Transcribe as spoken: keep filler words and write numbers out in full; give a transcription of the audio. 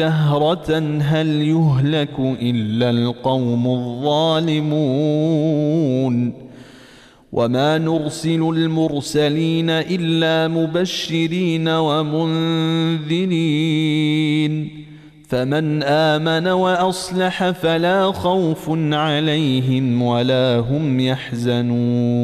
جهرة هل يهلك إلا القوم الظالمون وما نرسل المرسلين إلا مبشرين ومنذرين فمن آمن وأصلح فلا خوف عليهم ولا هم يحزنون